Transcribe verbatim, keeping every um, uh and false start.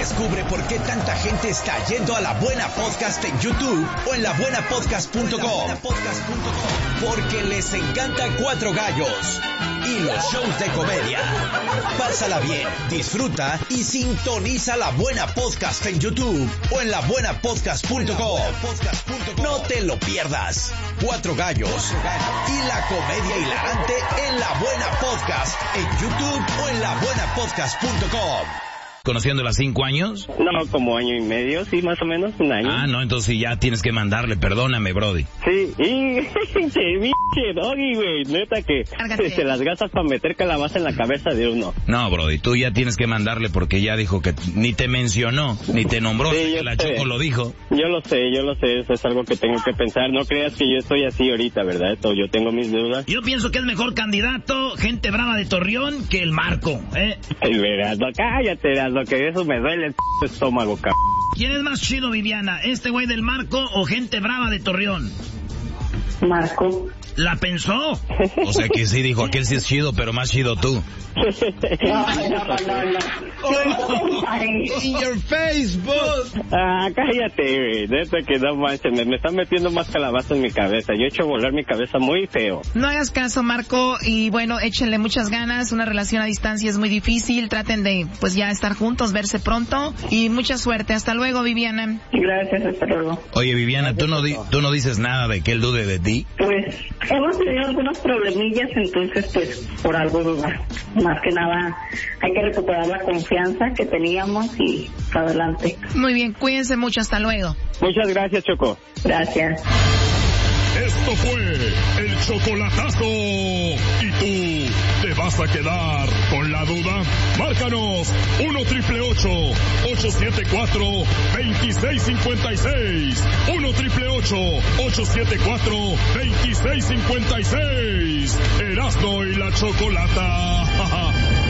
Descubre por qué tanta gente está yendo a La Buena Podcast en YouTube o en la buena podcast punto com. Porque les encanta Cuatro Gallos y los shows de comedia. Pásala bien, disfruta y sintoniza La Buena Podcast en YouTube o en la buena podcast punto com. No te lo pierdas. Cuatro Gallos y la comedia hilarante en La Buena Podcast en YouTube o en la buena podcast punto com. ¿Conociéndola cinco años? No, como año y medio, sí, más o menos, un año. Ah, no, entonces ya tienes que mandarle, perdóname, brody. Sí, y che, biche, doggy, güey, neta que se, se las gastas para meter calabaza en la cabeza de uno. No, brody, tú ya tienes que mandarle porque ya dijo que ni te mencionó, ni te nombró, sí, que la sé. Choco lo dijo. Yo lo sé, yo lo sé, eso es algo que tengo que pensar. No creas que yo estoy así ahorita, ¿verdad? Esto, yo tengo mis dudas. Yo pienso que es mejor candidato gente brava de Torreón que el Marco, ¿eh? El verano, cállate, lo que eso me duele el p- estómago, cabrón. ¿Quién es más chido, Viviana? ¿Este güey del Marco o gente brava de Torreón? Marco. ¿La pensó? O sea que sí dijo, aquel sí es chido, pero más chido tú. No, no, no, no. In your Facebook. Ah, cállate, güey, neta que no manches, me, me están metiendo más calabaza en mi cabeza. Yo he hecho volar mi cabeza muy feo. No hagas caso, Marco, y bueno, échenle muchas ganas. Una relación a distancia es muy difícil. Traten de, pues ya estar juntos, verse pronto. Y mucha suerte. Hasta luego, Viviana. Gracias, hasta luego. Oye, Viviana, ¿tú no, di- tú no dices nada de que él dude de ti? Pues hemos tenido algunos problemillas, entonces pues por algo dudar. Más que nada hay que recuperar la confianza que teníamos y adelante. Muy bien, cuídense mucho. Hasta luego. Muchas gracias, Choco. Gracias. Esto fue el chocolatazo. ¿Y tú te vas a quedar con la duda? Márcanos uno triple ocho, ocho siete cuatro, dos seis cinco seis. uno triple ocho, ocho siete cuatro, dos seis cinco seis. Erasmo y la Chocolata.